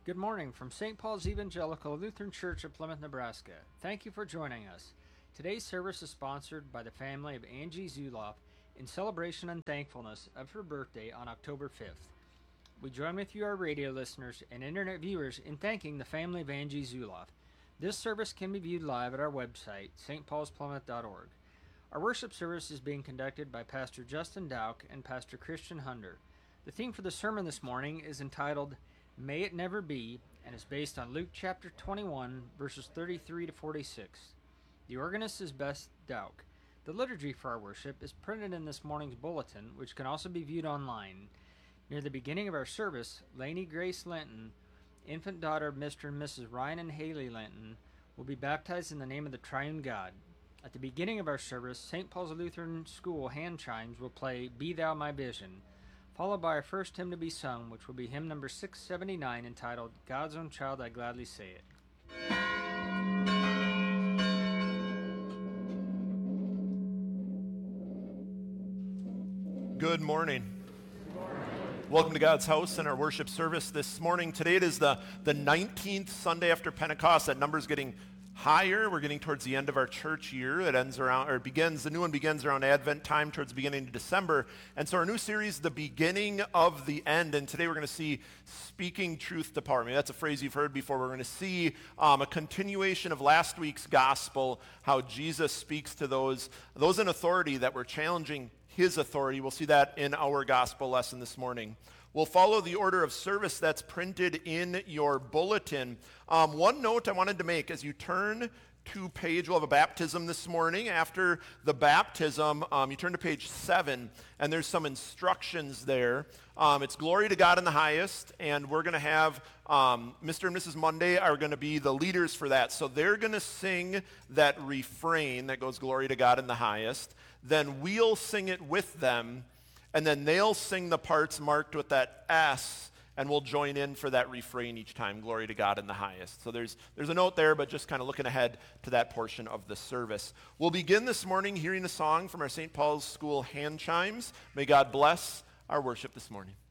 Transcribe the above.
Good morning from St. Paul's Evangelical Lutheran Church of Plymouth, Nebraska. Thank you for joining us. Today's service is sponsored by the family of Angie Zuloff in celebration and thankfulness of her birthday on October 5th. We join with you, our radio listeners and internet viewers, in thanking the family of Angie Zuloff. This service can be viewed live at our website, stpaulsplymouth.org. Our worship service is being conducted by Pastor Justin Dowk and Pastor Christian Hunder. The theme for the sermon this morning is entitled May It Never Be, and is based on Luke chapter 21, verses 33 to 46. The organist is Beth Dowk. The liturgy for our worship is printed in this morning's bulletin, which can also be viewed online. Near the beginning of our service, Lainey Grace Linton, infant daughter of Mr. and Mrs. Ryan and Haley Linton, will be baptized in the name of the Triune God. At the beginning of our service, St. Paul's Lutheran School hand chimes will play Be Thou My Vision, followed by our first hymn to be sung, which will be hymn number 679, entitled God's Own Child, I Gladly Say It. Good morning. Welcome to God's house and our worship service this morning. Today it is the 19th Sunday after Pentecost. That number's getting higher. We're getting towards the end of our church year. The new one begins around Advent time, towards the beginning of December. And so our new series, The Beginning of the End. And today we're going to see speaking truth to power. Maybe that's a phrase you've heard before. We're going to see a continuation of last week's gospel, how Jesus speaks to those in authority that were challenging his authority. We'll see that in our gospel lesson this morning. We'll follow the order of service that's printed in your bulletin. One note I wanted to make as you turn to we'll have a baptism this morning. After the baptism, you turn to page 7, and there's some instructions there. It's glory to God in the highest, and we're going to have Mr. and Mrs. Monday are going to be the leaders for that. So they're going to sing that refrain that goes glory to God in the highest. Then we'll sing it with them, and then they'll sing the parts marked with that S, and we'll join in for that refrain each time, glory to God in the highest. So there's a note there, but just kind of looking ahead to that portion of the service. We'll begin this morning hearing a song from our St. Paul's School hand chimes. May God bless our worship this morning.